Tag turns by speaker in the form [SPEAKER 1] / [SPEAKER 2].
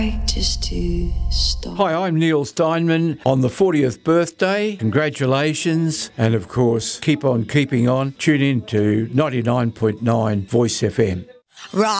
[SPEAKER 1] just to stop.
[SPEAKER 2] Hi, I'm Neil Steinman on the 40th birthday. Congratulations. And of course, keep on keeping on. Tune in to 99.9 Voice FM.
[SPEAKER 1] Right.